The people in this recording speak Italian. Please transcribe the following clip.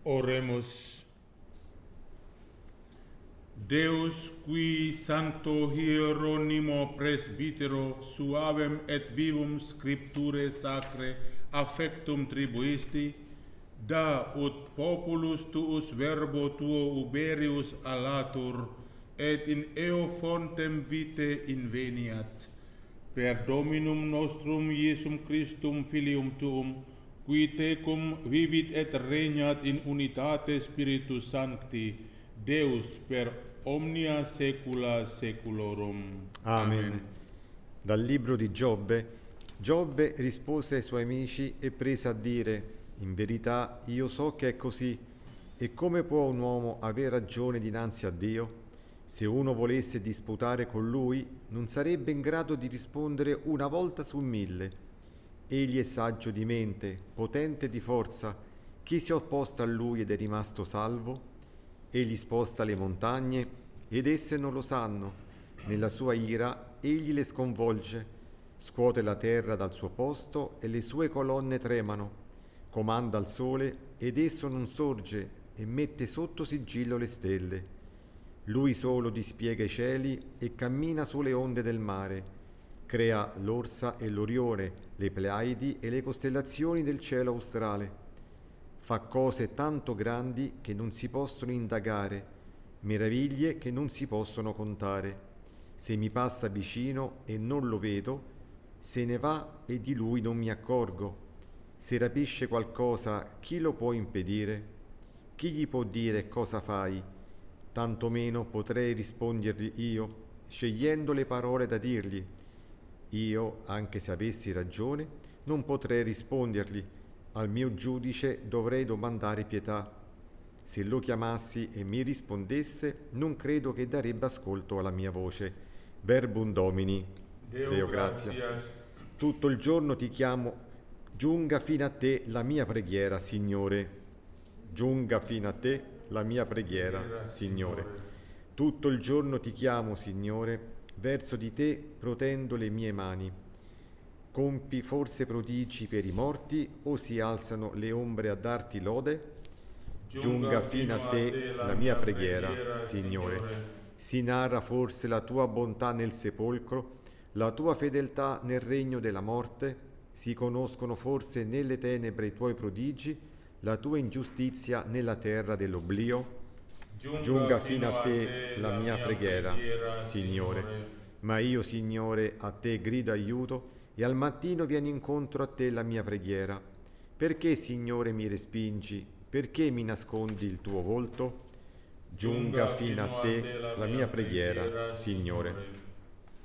Oremus. Deus qui sancto Hieronimo presbytero suavem et vivum scripturae sacrae affectum tribuisti, da ut populus tuus verbo tuo uberius alatur, et in eo fontem vitae inveniat. Per Dominum nostrum Iesum Christum filium tuum, qui tecum vivit et regnat in unitate Spiritus Sancti, Deus per omnia saecula saeculorum. Amen. Dal libro di Giobbe. Giobbe rispose ai suoi amici e prese a dire: in verità io so che è così. E come può un uomo avere ragione dinanzi a Dio? Se uno volesse disputare con lui, non sarebbe in grado di rispondere una volta su 1000. Egli è saggio di mente, potente di forza. Chi si è opposto a lui ed è rimasto salvo? Egli sposta le montagne ed esse non lo sanno. Nella sua ira egli le sconvolge. Scuote la terra dal suo posto e le sue colonne tremano. Comanda il sole ed esso non sorge e mette sotto sigillo le stelle. Lui solo dispiega i cieli e cammina sulle onde del mare. Crea l'Orsa e l'Orione, le Pleiadi e le costellazioni del cielo australe. Fa cose tanto grandi che non si possono indagare, meraviglie che non si possono contare. Se mi passa vicino e non lo vedo, se ne va e di lui non mi accorgo. Se rapisce qualcosa, chi lo può impedire? Chi gli può dire cosa fai? Tanto meno potrei rispondergli io, scegliendo le parole da dirgli. Io, anche se avessi ragione, non potrei rispondergli. Al mio giudice dovrei domandare pietà. Se lo chiamassi e mi rispondesse, non credo che darebbe ascolto alla mia voce. Verbum Domini. Deo gratias. Tutto il giorno ti chiamo, giunga fino a te la mia preghiera, Signore. Giunga fino a te la mia preghiera, Signore. Tutto il giorno ti chiamo, Signore, verso di te protendo le mie mani. Compi forse prodigi per i morti o si alzano le ombre a darti lode? Giunga fino a te la mia preghiera, Signore. Si narra forse la tua bontà nel sepolcro, la tua fedeltà nel regno della morte? Si conoscono forse nelle tenebre i tuoi prodigi, la tua ingiustizia nella terra dell'oblio? Giunga fino a te la mia preghiera, Signore. Ma io, Signore, a te grido aiuto e al mattino viene incontro a te la mia preghiera. Perché, Signore, mi respingi? Perché mi nascondi il tuo volto? Giunga fino a te la mia preghiera, Signore.